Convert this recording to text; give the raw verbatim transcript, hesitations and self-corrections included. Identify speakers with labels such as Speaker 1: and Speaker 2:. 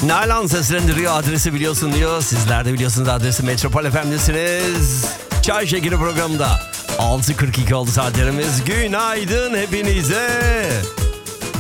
Speaker 1: Nalan seslendiriyor, adresi biliyorsun diyor. Sizler de biliyorsunuz, adresi Metropol F M'desiniz. Çay Şekeri programında altı kırk iki oldu saatlerimiz. Günaydın hepinize.